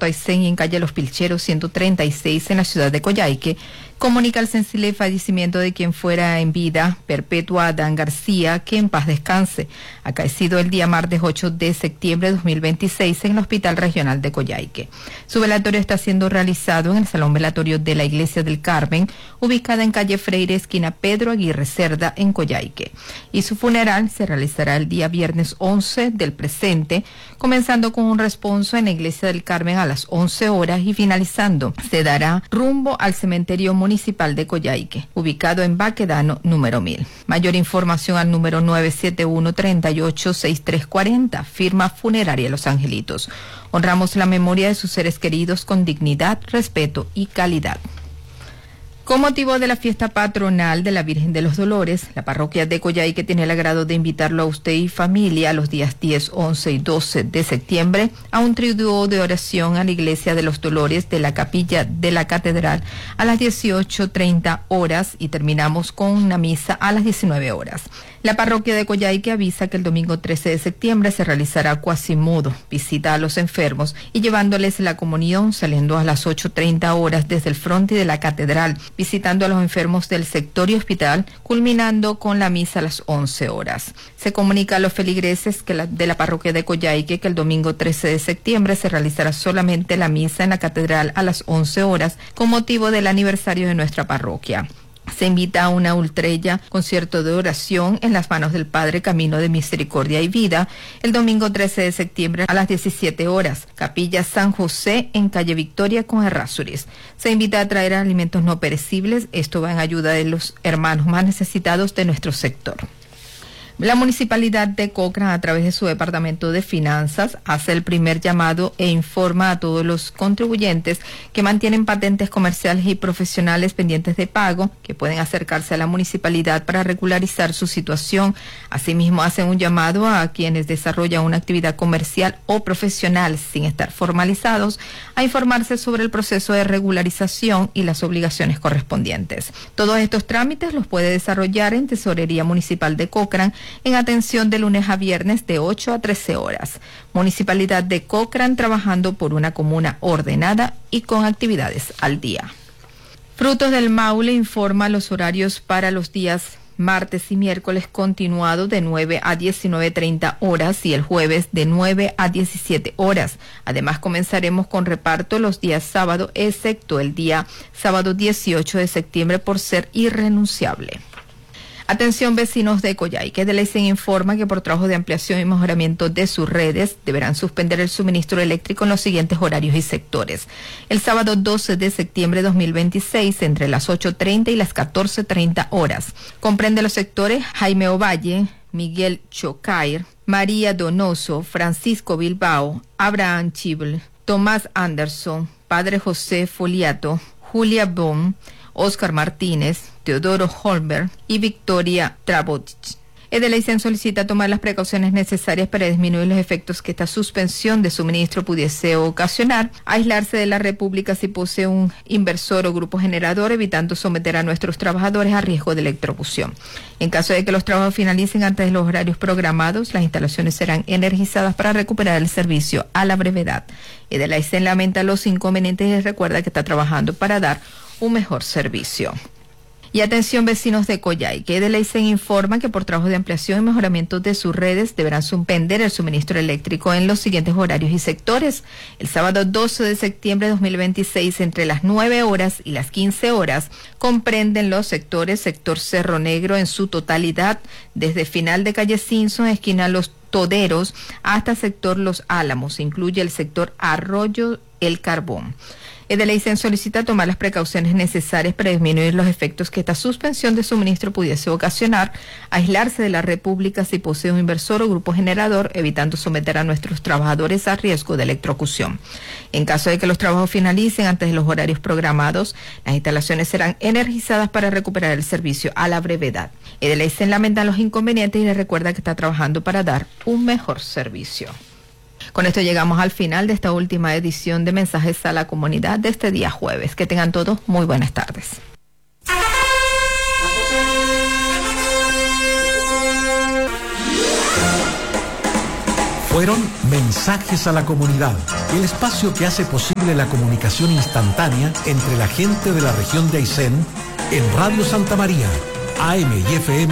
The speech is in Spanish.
Puerto Aysén y en calle Los Pilcheros 136 en la ciudad de Coyhaique, comunica el sensible fallecimiento de quien fuera en vida, Perpetua Adán García, que en paz descanse, acaecido el día martes 8 de septiembre de 2026 en el Hospital Regional de Coyhaique. Su velatorio está siendo realizado en el Salón Velatorio de la Iglesia del Carmen, ubicada en calle Freire, esquina Pedro Aguirre Cerda, en Coyhaique. Y su funeral se realizará el día viernes 11 del presente, comenzando con un responso en la Iglesia del Carmen a las 11 horas y finalizando se dará rumbo al cementerio municipal de Coyhaique, ubicado en Baquedano número 1000. Mayor información al número 971-386340, firma Funeraria Los Angelitos. Honramos la memoria de sus seres queridos con dignidad, respeto y calidad. Con motivo de la fiesta patronal de la Virgen de los Dolores, la parroquia de Coyhaique tiene el agrado de invitarlo a usted y familia los días 10, 11 y 12 de septiembre a un triduo de oración a la Iglesia de los Dolores de la Capilla de la Catedral a las 18:30 horas y terminamos con una misa a las 19 horas. La parroquia de Coyhaique avisa que el domingo 13 de septiembre se realizará Quasimodo, visita a los enfermos y llevándoles la comunión, saliendo a las 8:30 horas desde el frontis de la catedral, visitando a los enfermos del sector y hospital, culminando con la misa a las 11 horas. Se comunica a los feligreses de la parroquia de Coyhaique que el domingo 13 de septiembre se realizará solamente la misa en la catedral a las 11 horas con motivo del aniversario de nuestra parroquia. Se invita a una ultrella, concierto de oración en las manos del Padre Camino de Misericordia y Vida, el domingo 13 de septiembre a las 17 horas, Capilla San José en calle Victoria con Errázuriz. Se invita a traer alimentos no perecibles, esto va en ayuda de los hermanos más necesitados de nuestro sector. La Municipalidad de Cochrane, a través de su Departamento de Finanzas, hace el primer llamado e informa a todos los contribuyentes que mantienen patentes comerciales y profesionales pendientes de pago, que pueden acercarse a la Municipalidad para regularizar su situación. Asimismo, hacen un llamado a quienes desarrollan una actividad comercial o profesional sin estar formalizados a informarse sobre el proceso de regularización y las obligaciones correspondientes. Todos estos trámites los puede desarrollar en Tesorería Municipal de Cochrane, en atención de lunes a viernes de 8 a 13 horas. Municipalidad de Cochrane, trabajando por una comuna ordenada y con actividades al día. Frutos del Maule informa los horarios para los días martes y miércoles continuado de 9 a 19:30 horas y el jueves de 9 a 17 horas. Además, comenzaremos con reparto los días sábado, excepto el día sábado 18 de septiembre por ser irrenunciable. Atención vecinos de Coyhaique, Delecen informa que por trabajo de ampliación y mejoramiento de sus redes deberán suspender el suministro eléctrico en los siguientes horarios y sectores. El sábado 12 de septiembre de 2026 entre las 8:30 y las 14:30 horas. Comprende los sectores Jaime Ovalle, Miguel Chocair, María Donoso, Francisco Bilbao, Abraham Chibl, Tomás Anderson, Padre José Foliato, Julia Bohm, Oscar Martínez, Teodoro Holberg y Victoria Trabotich. Delecen solicita tomar las precauciones necesarias para disminuir los efectos que esta suspensión de suministro pudiese ocasionar, aislarse de la República si posee un inversor o grupo generador, evitando someter a nuestros trabajadores a riesgo de electrocución. En caso de que los trabajos finalicen antes de los horarios programados, las instalaciones serán energizadas para recuperar el servicio a la brevedad. Delecen lamenta los inconvenientes y recuerda que está trabajando para dar un mejor servicio. Y atención vecinos de Coyhaique, Delecen informa que por trabajo de ampliación y mejoramiento de sus redes deberán suspender el suministro eléctrico en los siguientes horarios y sectores. El sábado 12 de septiembre de 2026 entre las 9 horas y las 15 horas comprenden los sectores sector Cerro Negro en su totalidad, desde final de calle Simpson, esquina Los Toderos, hasta sector Los Álamos, incluye el sector Arroyo El Carbón. Delecen solicita tomar las precauciones necesarias para disminuir los efectos que esta suspensión de suministro pudiese ocasionar, aislarse de la República si posee un inversor o grupo generador, evitando someter a nuestros trabajadores a riesgo de electrocución. En caso de que los trabajos finalicen antes de los horarios programados, las instalaciones serán energizadas para recuperar el servicio a la brevedad. Delecen lamenta los inconvenientes y les recuerda que está trabajando para dar un mejor servicio. Con esto llegamos al final de esta última edición de Mensajes a la Comunidad de este día jueves. Que tengan todos muy buenas tardes. Fueron Mensajes a la Comunidad, el espacio que hace posible la comunicación instantánea entre la gente de la región de Aysén en Radio Santa María, AM y FM